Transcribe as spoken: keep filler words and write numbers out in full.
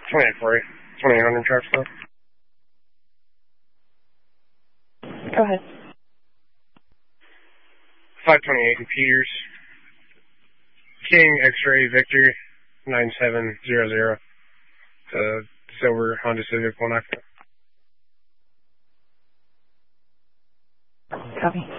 twenty-eight forty, twenty-eight hundred truck stop. Go ahead. five twenty-eight in Peters. King X-Ray Victor nine seven zero zero. Uh, silver Honda Civic one I. Copy.